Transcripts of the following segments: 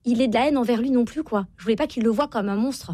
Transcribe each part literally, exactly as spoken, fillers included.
il ait de la haine envers lui non plus, quoi. Je voulais pas qu'il le voie comme un monstre.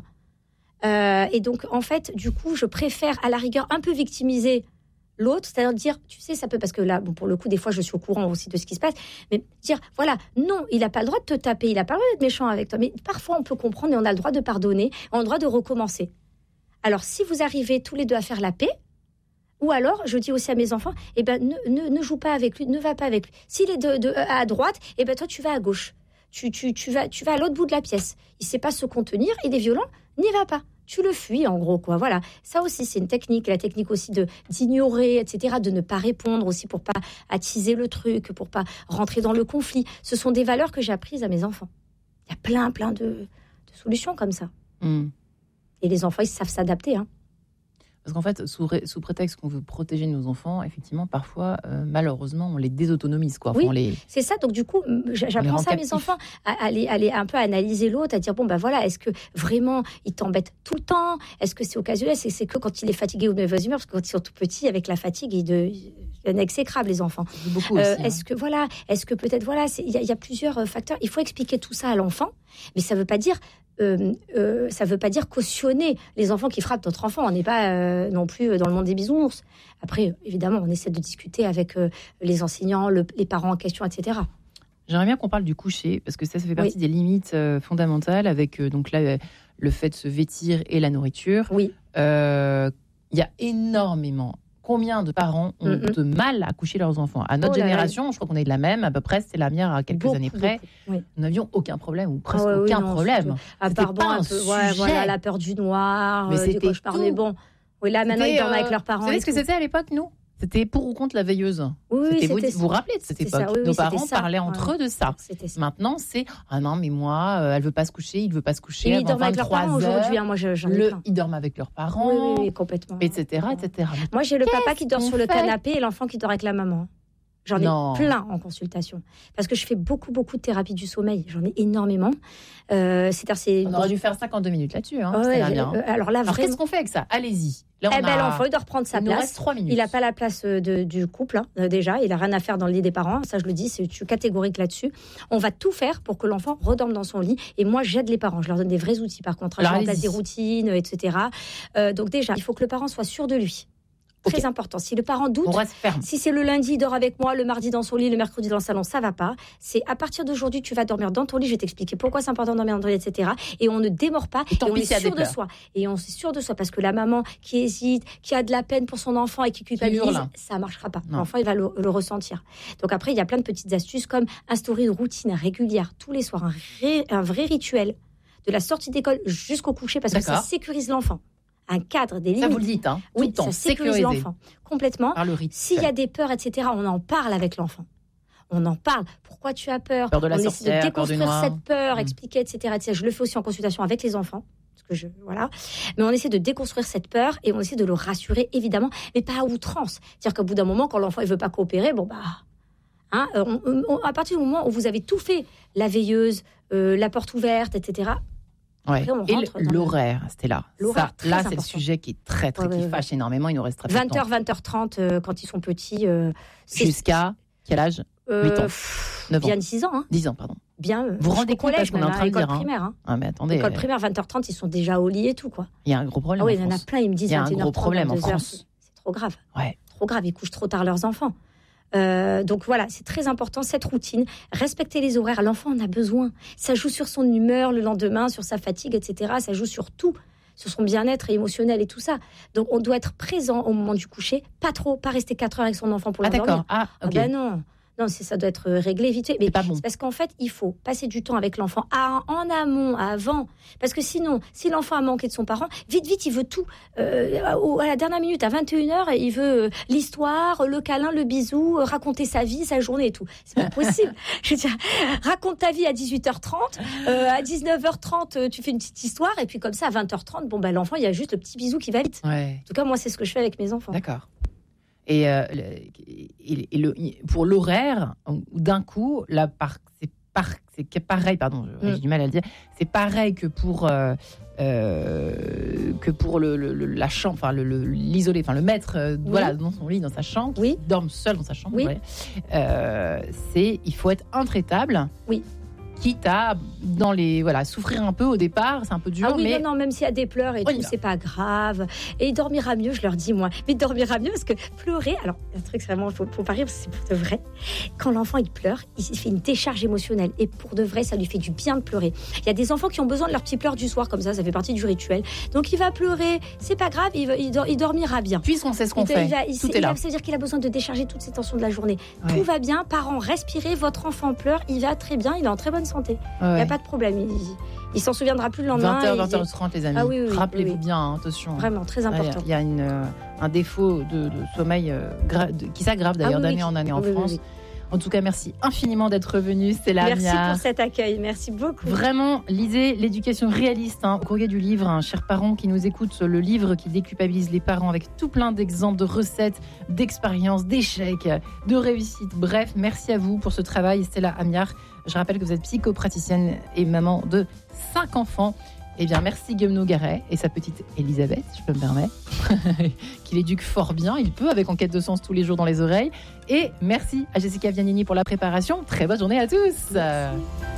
Euh, et donc, en fait, du coup, je préfère, à la rigueur, un peu victimiser l'autre, c'est-à-dire dire, tu sais, ça peut, parce que là, bon, pour le coup, des fois, je suis au courant aussi de ce qui se passe, mais dire, voilà, non, il n'a pas le droit de te taper, il n'a pas le droit d'être méchant avec toi, mais parfois, on peut comprendre et on a le droit de pardonner, on a le droit de recommencer. Alors, si vous arrivez tous les deux à faire la paix, ou alors, je dis aussi à mes enfants, eh ben, ne, ne, ne joue pas avec lui, ne va pas avec lui. S'il est de, de, à droite, eh ben, toi, tu vas à gauche. Tu, tu, tu, vas, tu vas à l'autre bout de la pièce. Il ne sait pas se contenir, il est violent, n'y va pas. Tu le fuis, en gros, quoi. Voilà. Ça aussi, c'est une technique. La technique aussi de, d'ignorer, et cetera, de ne pas répondre aussi pour pas attiser le truc, pour pas rentrer dans le conflit. Ce sont des valeurs que j'ai apprises à mes enfants. Il y a plein, plein de, de solutions comme ça. Mmh. Et les enfants, ils savent s'adapter, hein. Parce qu'en fait, sous, ré, sous prétexte qu'on veut protéger nos enfants, effectivement, parfois, euh, malheureusement, on les désautonomise, quoi. Enfin, oui, on les, c'est ça. Donc, du coup, j'apprends ça à mes enfants, à aller, aller un peu analyser l'autre, à dire, bon, ben voilà, est-ce que vraiment, il t'embête tout le temps? Est-ce que c'est occasionnel? C'est, c'est que quand il est fatigué ou de mauvaise humeur, parce que quand ils sont tout petits, avec la fatigue, il devient exécrable, les enfants. Beaucoup aussi, euh, hein. Est-ce que, voilà, est-ce que peut-être, voilà, il y, y a plusieurs facteurs. Il faut expliquer tout ça à l'enfant, mais ça ne veut pas dire... Euh, euh, ça ne veut pas dire cautionner les enfants qui frappent d'autres enfants. On n'est pas euh, non plus dans le monde des bisounours. Après, évidemment, on essaie de discuter avec euh, les enseignants, le, les parents en question, et cetera. J'aimerais bien qu'on parle du coucher, parce que ça, ça fait partie oui. des limites euh, fondamentales, avec euh, donc là, euh, le fait de se vêtir et la nourriture. Oui. Il euh, y a énormément... Combien de parents ont mm-hmm. de mal à coucher leurs enfants? À notre oh génération, là, je crois qu'on est de la même, à peu près, c'était la mienne à quelques beaucoup, années près. Beaucoup, oui. Nous n'avions aucun problème, ou presque ah ouais, aucun oui, non, problème. À part bon, un, un peu, ouais, voilà, la peur du noir, mais euh, du cauchemar, mais bon. Oui, là, maintenant, ils dorment euh, avec leurs parents. Vous savez ce que c'était à l'époque, nous? C'était pour ou contre la veilleuse. Oui, c'était, c'était vous vous rappelez de cette époque? Oui, Nos oui, parents ça. parlaient entre ouais. eux de ça. ça. Maintenant, c'est ah non, mais moi, euh, elle veut pas se coucher, il veut pas se coucher. Ils dorment avec leurs parents aujourd'hui. Hein, moi, je, j'en ai le, plein. Ils dorment avec leurs parents. Oui, oui, oui complètement. et cetera, et cetera. Moi, j'ai le Qu'est-ce papa qui dort sur le fait canapé et l'enfant qui dort avec la maman. J'en ai non. plein en consultation. Parce que je fais beaucoup, beaucoup de thérapie du sommeil. J'en ai énormément. Euh, c'est-à-dire, c'est... On aurait dû faire cinquante-deux minutes là-dessus. Hein. Ouais, bien. Euh, alors là, alors, vraiment... qu'est-ce qu'on fait avec ça? Allez-y. Là, eh ben, a... l'enfant, il doit reprendre sa il place. Nous reste trois minutes. Il n'a pas la place de, du couple, hein, déjà. Il n'a rien à faire dans le lit des parents. Ça, je le dis, c'est, je suis catégorique là-dessus. On va tout faire pour que l'enfant redorme dans son lit. Et moi, j'aide les parents. Je leur donne des vrais outils, par contre. Alors, je leur place des routines, et cetera. Euh, donc déjà, il faut que le parent soit sûr de lui. Très okay. important. Si le parent doute, si c'est le lundi, il dort avec moi, le mardi dans son lit, le mercredi dans le salon, ça va pas. C'est à partir d'aujourd'hui, tu vas dormir dans ton lit, je vais t'expliquer pourquoi c'est important de dormir dans ton lit, et cetera. Et on ne démord pas, et, et on est sûr de soi. Et on est sûr de soi, parce que la maman qui hésite, qui a de la peine pour son enfant et qui culpabilise, ça marchera pas. Non. L'enfant, il va le, le ressentir. Donc après, il y a plein de petites astuces, comme instaurer une routine régulière, tous les soirs, un, ré, un vrai rituel, de la sortie d'école jusqu'au coucher, parce D'accord. que ça sécurise l'enfant. Un cadre, des limites. Ça vous le dites, hein, tout oui, le temps, ça sécurise sécurisé. L'enfant, complètement. Par le rythme. S'il y a des peurs, et cetera, on en parle avec l'enfant. On en parle. Pourquoi tu as peur? Peur de la on sorcière, essaie de déconstruire peur cette peur, mmh. expliquer, et cetera, et cetera. Je le fais aussi en consultation avec les enfants. Parce que je, voilà. Mais on essaie de déconstruire cette peur et on essaie de le rassurer, évidemment, mais pas à outrance. C'est-à-dire qu'au bout d'un moment, quand l'enfant ne veut pas coopérer, bon, bah... Hein, on, on, à partir du moment où vous avez tout fait, la veilleuse, euh, la porte ouverte, et cetera. Ouais. Après, et l'horaire, le... Stella. L'horaire, ça, là, important. C'est le sujet qui est très, très, ouais, qui ouais, fâche ouais. énormément. Il nous reste très peu de temps. vingt heures, vingt heures trente, euh, quand ils sont petits. Euh, c'est... Jusqu'à quel âge? euh, huit ans. neuf ans. Bien dix ans. Hein. dix ans, pardon. Bien. Vous vous rendez compte parce qu'on est en train de dire. Primaire, hein. Ah, mais attendez. L'école primaire, vingt heures trente, ils sont déjà au lit et tout, quoi. Il y a un gros problème. Ah oui, il y en a plein, ils me disent. Il y a un gros problème en France. C'est trop grave. Ouais. Trop grave. Ils couchent trop tard leurs enfants. Euh, donc voilà, c'est très important cette routine, respecter les horaires, l'enfant en a besoin, ça joue sur son humeur le lendemain, sur sa fatigue, et cetera. Ça joue sur tout, sur son bien-être émotionnel et tout ça. Donc on doit être présent au moment du coucher, pas trop, pas rester quatre heures avec son enfant pour ah, l'endormir. D'accord. Ah, okay. Ah ben non. Non, c'est, ça doit être réglé vite fait. Mais c'est pas bon. C'est parce qu'en fait, il faut passer du temps avec l'enfant à, en amont, avant. Parce que sinon, si l'enfant a manqué de son parent, vite, vite, il veut tout. Euh, à la dernière minute, à vingt et une heures, il veut euh, l'histoire, le câlin, le bisou, euh, raconter sa vie, sa journée et tout. C'est pas possible. Je veux dire, raconte ta vie à dix-huit heures trente, euh, à dix-neuf heures trente, tu fais une petite histoire, et puis comme ça, à vingt heures trente, bon, bah, l'enfant, il y a juste le petit bisou qui va vite. Ouais. En tout cas, moi, c'est ce que je fais avec mes enfants. D'accord. Et, euh, et, et le, pour l'horaire, d'un coup, là, par, c'est, par, c'est pareil, pardon, j'ai mm. du mal à le dire, c'est pareil que pour, euh, euh, que pour le, le, la chambre, enfin le, le, l'isolé, enfin le mettre euh, oui. voilà, dans son lit, dans sa chambre, oui. qui dorme seul dans sa chambre. Oui. Ouais. Euh, c'est, il faut être intraitable. Oui. quitte à dans les voilà souffrir un peu au départ, c'est un peu dur. Ah oui, mais non, non, même s'il y a des pleurs et tout, c'est pas grave. Et il dormira mieux, je leur dis moi. Mais il dormira mieux parce que pleurer, alors un truc c'est vraiment, faut, faut pas rire parce que c'est pour de vrai. Quand l'enfant il pleure, il fait une décharge émotionnelle et pour de vrai, ça lui fait du bien de pleurer. Il y a des enfants qui ont besoin de leur petit pleur du soir comme ça, ça fait partie du rituel. Donc il va pleurer, c'est pas grave, il, va, il, dor, il dormira bien. Puisqu'on sait ce qu'on il, fait, il va, il, tout il est là. A, ça veut dire qu'il a besoin de décharger toutes ses tensions de la journée. Ouais. Tout va bien, parents, respirez, votre enfant pleure, il va très bien, il est en très bonne santé. Ouais. Il n'y a pas de problème. Il, il s'en souviendra plus le lendemain. vingt heures, vingt heures trente, les amis. Ah oui, oui, Rappelez-vous oui, oui. bien, hein, attention. Vraiment, très important. Il y a une, euh, un défaut de, de sommeil euh, gra- de, qui s'aggrave d'ailleurs ah oui, d'année oui, en année en oui, France. Oui, oui. En tout cas, merci infiniment d'être venue. C'est la Merci pour cet accueil. Merci beaucoup. Vraiment, lisez l'éducation réaliste. Hein, au courrier du livre, un cher parent qui nous écoute, le livre qui déculpabilise les parents avec tout plein d'exemples, de recettes, d'expériences, d'échecs, de réussites. Bref, merci à vous pour ce travail. Stella Amiard. Je rappelle que vous êtes psychopraticienne et maman de cinq enfants. Eh bien, merci Guillaume Nogaret et sa petite Elisabeth, je peux me permettre, qu'il éduque fort bien. Il peut, avec Enquête de sens tous les jours dans les oreilles. Et merci à Jessica Vianini pour la préparation. Très bonne journée à tous. Merci.